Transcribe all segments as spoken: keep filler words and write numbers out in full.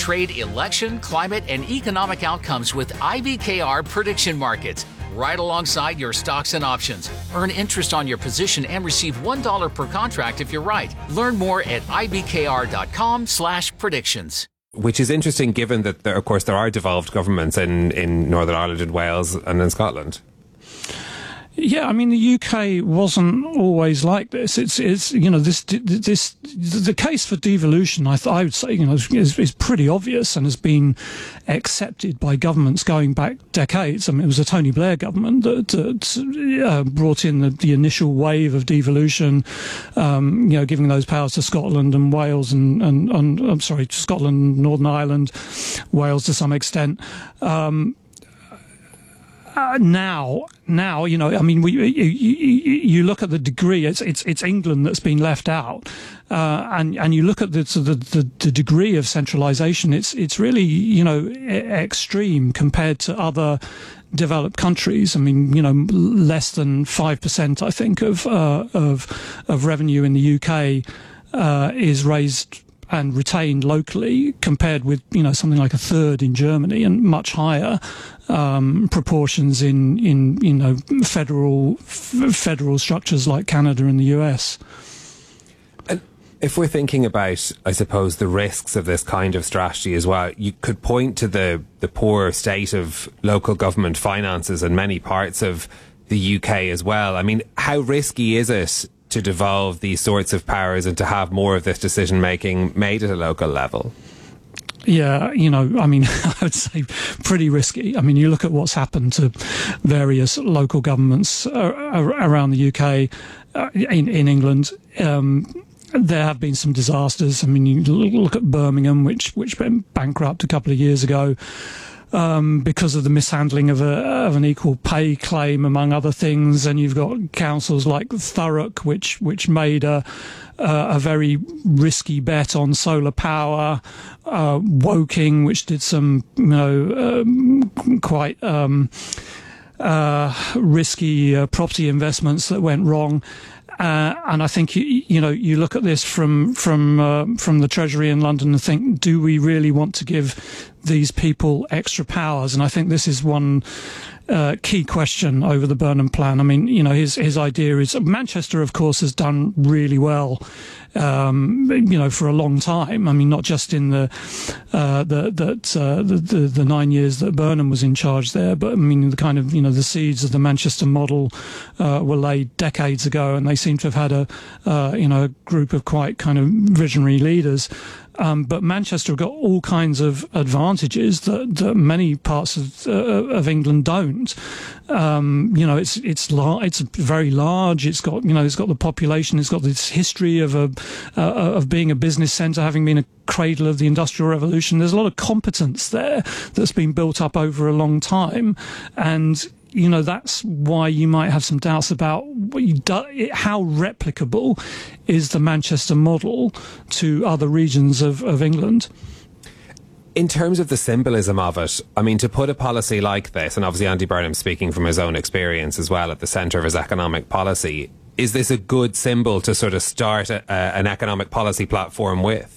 trade, election, climate, and economic outcomes with I B K R prediction markets. Right alongside your stocks and options. Earn interest on your position and receive one dollar per contract if you're right. Learn more at ibkr.com slash predictions. Which is interesting given that, there, of course, there are devolved governments in, in Northern Ireland and Wales and in Scotland. Yeah, I mean, the U K wasn't always like this. It's, it's you know, this, this, the case for devolution, I, th- I would say, you know, is, is pretty obvious and has been accepted by governments going back decades. I mean, it was a Tony Blair government that, that uh, brought in the, the initial wave of devolution, um, you know, giving those powers to Scotland and Wales and, and, and I'm sorry, Scotland, Northern Ireland, Wales to some extent. Um, Uh, now, now, you know, I mean, we, you, you, you look at the degree. It's it's it's England that's been left out, uh, and and you look at the, the the the degree of centralisation. It's it's really, you know, extreme compared to other developed countries. I mean, you know, less than five percent, I think, of uh, of of revenue in the U K uh, is raised and retained locally, compared with, you know, something like a third in Germany and much higher um, proportions in, in, you know, federal f- federal structures like Canada and the U S. And if we're thinking about, I suppose, the risks of this kind of strategy as well, you could point to the, the poor state of local government finances in many parts of the U K as well. I mean, how risky is it to devolve these sorts of powers and to have more of this decision making made at a local level? Yeah, you know, I mean, I would say pretty risky. I mean, you look at what's happened to various local governments uh, around the U K, uh, in, in England. Um, there have been some disasters. I mean, you look at Birmingham, which which went bankrupt a couple of years ago. Um, because of the mishandling of, a, of an equal pay claim, among other things, and you've got councils like Thurrock, which which made a uh, a very risky bet on solar power, uh, Woking, which did some, you know, um, quite um, uh, risky uh, property investments that went wrong. Uh, and I think, you, you know, you look at this from from uh, from the Treasury in London and think, do we really want to give these people extra powers? And I think this is one uh, key question over the Burnham plan. I mean, you know, his his idea is Manchester, of course, has done really well, um, you know, for a long time. I mean, not just in the uh, the that uh, the, the the nine years that Burnham was in charge there, but I mean, the kind of, you know, the seeds of the Manchester model uh, were laid decades ago, and they seem to have had a uh, you know a group of quite kind of visionary leaders. Um, but Manchester have got all kinds of advantages that, that many parts of, uh, of England don't. Um, you know, it's it's lar- it's very large. It's got, you know, it's got the population. It's got this history of a uh, of being a business centre, having been a cradle of the Industrial Revolution. There's a lot of competence there that's been built up over a long time, and you know, that's why you might have some doubts about what you do, how replicable is the Manchester model to other regions of, of England. In terms of the symbolism of it, I mean, to put a policy like this, and obviously Andy Burnham speaking from his own experience as well at the centre of his economic policy, is this a good symbol to sort of start a, a, an economic policy platform with?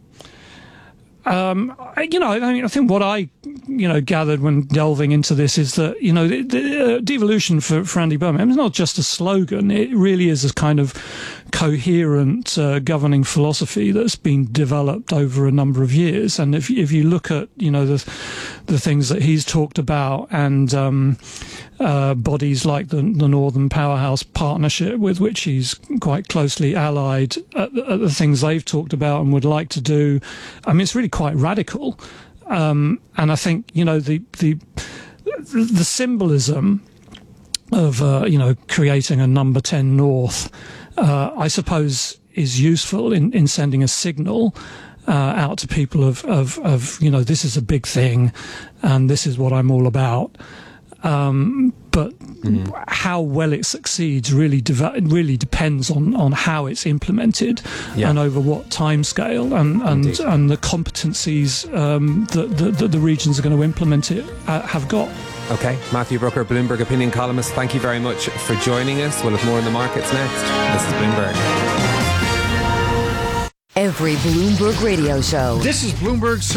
Um, you know, I mean, I think what I, you know, gathered when delving into this is that, you know, the, the uh, devolution for, for Andy Burnham is not just a slogan. It really is a kind of coherent uh, governing philosophy that's been developed over a number of years. And if if you look at, you know, the the things that he's talked about, and um, uh, bodies like the, the Northern Powerhouse Partnership, with which he's quite closely allied, at the, at the things they've talked about and would like to do, I mean, it's really quite radical. Um, and I think, you know, the the the symbolism of, uh, you know, creating a number ten North, uh, I suppose, is useful in, in sending a signal uh, out to people of, of, of, you know, this is a big thing and this is what I'm all about. Um, but mm. how well it succeeds really de- really depends on, on how it's implemented, yeah. and over what time scale, and, and, and the competencies um, that, that, that the regions are going to implement it uh, have got. Okay, Matthew Brooker, Bloomberg opinion columnist, thank you very much for joining us. We'll have more in the markets next. This is Bloomberg. Every Bloomberg radio show. This is Bloomberg's